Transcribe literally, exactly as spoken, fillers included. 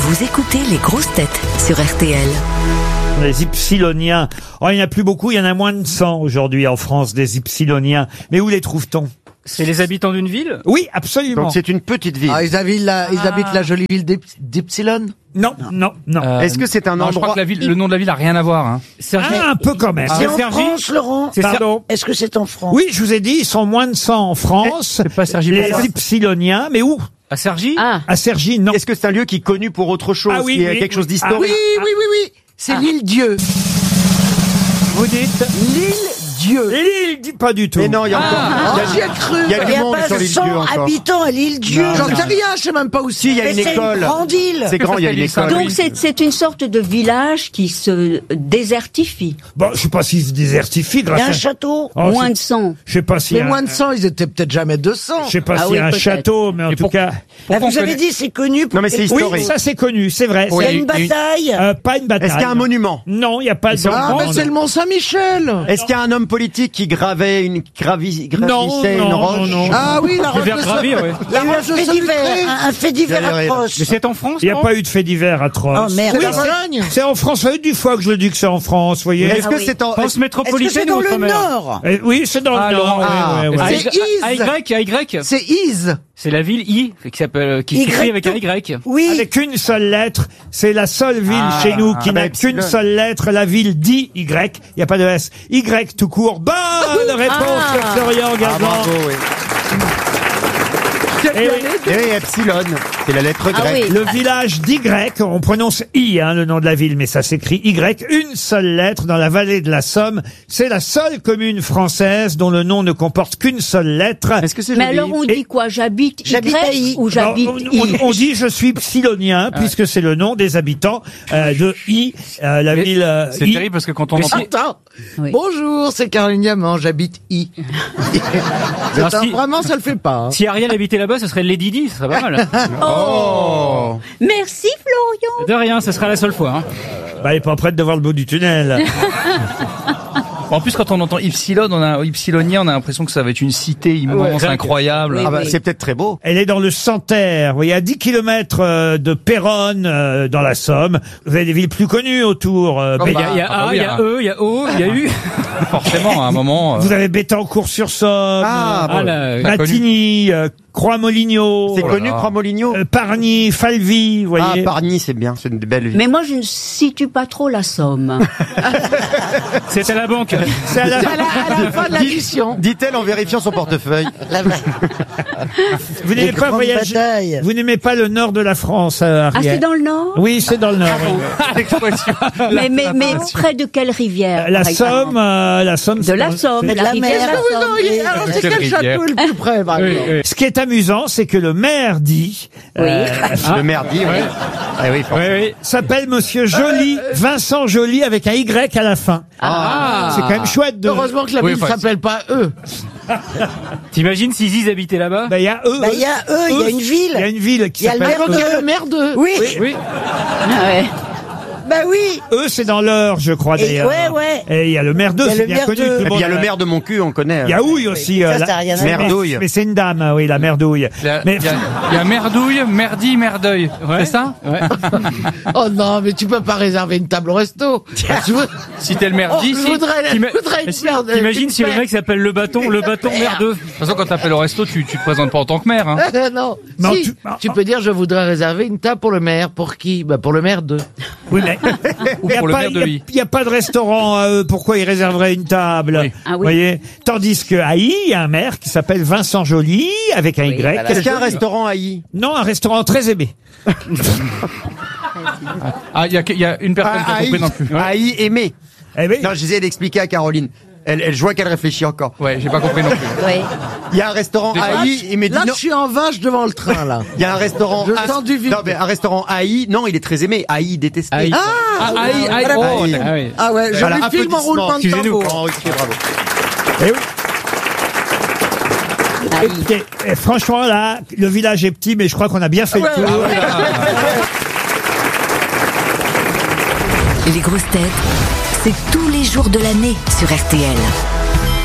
Vous écoutez les grosses têtes sur R T L. Les Ypsiloniens. Oh, il n'y en a plus beaucoup, il y en a moins de cent aujourd'hui en France, des Ypsiloniens. Mais où les trouve-t-on? C'est les habitants d'une ville? Oui, absolument. Donc c'est une petite ville. Ah, ils habitent la, ils habitent la jolie ville d'Yp- d'Ypsilon. Non, non, non. Euh, Est-ce que c'est un non, je crois endroit que la ville, le nom de la ville a rien à voir. Hein. Ah, un peu quand même. Ah, C'est en Sergi France, Laurent. C'est Pardon. Est-ce que c'est en France? Oui, je vous ai dit, ils sont moins de cent en France. C'est pas Sergi Les Pontoise. Ypsiloniens, mais où? À Sergi? Ah, À Cergy, non. Est-ce que c'est un lieu qui est connu pour autre chose, Ah oui, qui est oui, quelque chose oui. d'historique? Oui, oui, oui, oui. C'est l'île Dieu. Vous dites? L'île Dieu. L'île, dit pas du tout. Mais non, il y a encore. Oh, il y a- j'y ai cru. Il y a Il du n'y a monde pas sur l'île Dieu cent encore. habitants à l'île Dieu. J'en sais rien, je sais même pas où Si, il y a Mais une c'est école. une grande île. C'est grand, il y a une s'appelle école. l'île donc c'est c'est une sorte de village qui se désertifie. Bon, je sais pas s'ils se désertifient Il y grâce a un à... château. Oh, Moins je- de cent. Je sais pas s'il y Mais a... moins de cent, ils étaient peut-être jamais deux cents. Je sais pas Ah s'il y oui, a un peut-être. château, mais en Et tout pour- cas... Ah, Pourquoi vous on avez connaît- dit c'est connu. Non, mais c'est Et- Oui, historique. ça c'est connu, c'est vrai. Il y a C'est- une bataille. Euh, pas une bataille. Est-ce qu'il y a un monument? Non, il n'y a pas de Ah, monument. ben c'est le Mont Saint-Michel. Est-ce qu'il y a un homme politique qui gravait une gravi, Non, gravissait non, une roche? non, non. Ah oui, la Le roche verre de gravé, Sol- ouais. Il y a La eu un roche de fait Solutré. divers. Un, un fait divers Derrière. atroce. Mais c'est en France? Il n'y a non pas eu de fait divers atroce. Oh merde. Oui, C'est la Pologne. c'est en France. Ça fait dix fois que je le dis que c'est en France, vous voyez. Est-ce Ah que oui. c'est en... France Est-ce que métropolitaine c'est ou dans le outre-mer? Nord? Eh, oui, c'est dans Ah, le Nord. Laurent, ouais, ouais, ouais. Ah, C'est Y- Ise. à Y, à Y. C'est Ise. C'est la ville I, qui s'appelle, qui Y. s'écrit avec un Y. Oui. Avec une seule lettre, c'est la seule ville Ah, chez nous qui ah, n'a bah, qu'une Epsilon. seule lettre, la ville d'Y, il n'y a pas de S. Y tout court. Bonne réponse de Florian Ah, Gazan. bravo, oui. Eh oui. Et Epsilon, c'est la lettre Ah grecque. oui. Le village d'Y, on prononce I, hein, le nom de la ville, mais ça s'écrit Y, une seule lettre dans la vallée de la Somme. C'est la seule commune française dont le nom ne comporte qu'une seule lettre. Est-ce que c'est Mais joli? alors on Et- dit quoi? J'habite J'habite à Y I. ou j'habite on, I? on- on dit je suis Ypsilonien, puisque c'est le nom des habitants euh, de I, euh, la Mais ville euh, C'est I. terrible parce que quand on entend... Attends. Oui. Bonjour, c'est Caroline Diamant, j'habite I. C'est Alors, un- si- Vraiment, ça le fait pas. hein. Si Ariel habitait là-bas, ce serait Lady Di, ce serait pas mal. Oh! Merci Florian. De rien, ce sera la seule fois. Hein. Bah, elle est pas prête de voir le bout du tunnel. En plus, quand on entend Ypsilon, on a Ypsilonien, on a l'impression que ça va être une cité immense, Ouais. incroyable. Oui, Ah bah, oui. c'est peut-être très beau. Elle est dans le Santerre, vous voyez, à dix kilomètres euh, de Péronne, euh, dans la Somme. Vous avez des villes plus connues autour. euh, Il y Bé- a, il y a ah bah A, oui, il y a hein. E, il y a O, il y a U. Forcément, à un moment. euh, Vous avez Bétancourt-sur-Somme, Ah, Ah, bon. là, Pas connu. Matigny, euh, Croix-Moligno, C'est Oh là connu, là. Croix-Moligno? euh, Pargny, Falvy, vous Ah, voyez. Pargny, c'est bien, c'est une belle ville. Mais moi je ne situe pas trop la Somme. c'est à la banque. C'est à la- À la, à la fin de la mission. Dit-elle en vérifiant son portefeuille. La- Vous n'aimez Les pas grandes voyager. batailles. Vous n'aimez pas le nord de la France, euh, Ah, Ariel? c'est dans le Nord? Oui, c'est dans le nord. oui. L'expression. Mais, mais, mais près de quelle rivière? La par exemple? Somme, euh, la Somme. De c'est la dans- Somme, c'est de de la la rivière. mer. de la Oui, non, Somme. il- alors c'est Quelle quel rivière château est le plus près, par Oui, exemple? oui. Ce qui est amusant, c'est que le maire dit, euh, Le merdi, oui. Ah oui, forcément. Oui, oui. s'appelle Monsieur Joly, Vincent Joly avec un Y à la fin. Ah. C'est quand même chouette de. Heureusement que la Oui, ville enfin, s'appelle pas eux. T'imagines si Ziz habitait là-bas? Ben, il y a eux. Bah, il y a eux, il y a une ville. Il y a une ville qui Il y a le s'appelle maire Donc eux. il y a le maire d'eux. Oui. Oui. Ah ouais. Bah oui. Eux, c'est dans l'Eure, je crois, Et- d'ailleurs. ouais, ouais. Et il y a le maire d'eux, Il y a c'est le bien maire connu. d'eux. tout Et puis il y a monde- le maire de mon cul, on connaît. Il y a Houille aussi. Ça, euh, ça la- n'a rien à mais- voir. Merdouille. Mais c'est une dame, ah oui, la merdouille. Il y a, Mais il y a- il y a Merdouille, Merdi, Merdeuil. Ouais. C'est ça? Ouais. Oh non, mais tu peux pas réserver une table au resto. Je veux- Si t'es le Oh, Merdi, je si. voudrais, je T'ima- voudrais une paire de- T'imagines une si le paire. mec s'appelle le bâton, le bâton merdeux. De toute façon, quand t'appelles au resto, tu, tu te présentes pas en tant que maire, hein. Non, Non, si, tu- tu... peux dire je voudrais réserver une table pour le maire. Pour qui? Bah pour le maire d'eux. Oui, mais Ou il n'y a, pour le pas- maire de il y a- Huy. il y a pas de restaurant. euh, pourquoi ils réserveraient une table? Oui. Ah oui. Vous voyez. Tandis que à Y, il y a un maire qui s'appelle Vincent Joly avec un Y. voilà. Est-ce qu'il y a un restaurant à I? Non, un restaurant très aimé. Ah, il y a, il y a une personne qui a À compris I, non plus. à I aimé. Eh oui. Non, j'essaie d'expliquer à Caroline. Elle, elle, je vois qu'elle réfléchit encore. Ouais, j'ai pas compris non plus. Oui. Il y a un restaurant à I, et mais Là, dis je non. suis en vache devant le train, là. Il y a un restaurant. Je A- sens du vide. Non, mais un restaurant A I, non, il est très aimé. A I détesté. Aïe. Ah, Ah, aïe, aïe, voilà. oh, Aïe. ah oui. ah ouais, je Voilà, lui filme en applaudissements. roulement de Excusez-nous. tambour. Oh, ok, bravo. Eh oui. Écoutez, eh, franchement, là, le village est petit, mais je crois qu'on a bien fait le tour. Les grosses têtes, c'est tous les jours de l'année sur R T L.